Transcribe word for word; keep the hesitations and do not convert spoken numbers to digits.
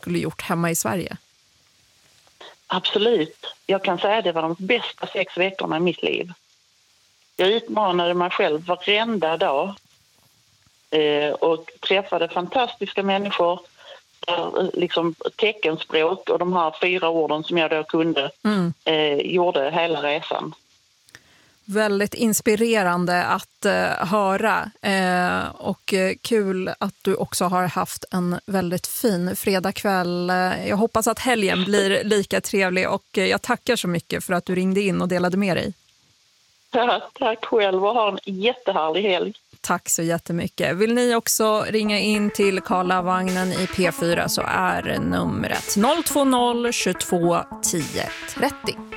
skulle gjort hemma i Sverige? Absolut. Jag kan säga att det var de bästa sex veckorna i mitt liv. Jag utmanade mig själv varenda dag eh, och träffade fantastiska människor. Liksom teckenspråk och de här fyra orden som jag då kunde mm. eh, gjorde hela resan. Väldigt inspirerande att eh, höra eh, och eh, kul att du också har haft en väldigt fin fredagkväll. Jag hoppas att helgen blir lika trevlig och eh, jag tackar så mycket för att du ringde in och delade med dig. Ja, tack själv och ha en jättehärlig helg. Tack så jättemycket. Vill ni också ringa in till Karlavagnen i P fyra så är numret noll två noll tjugotvå tio trettio.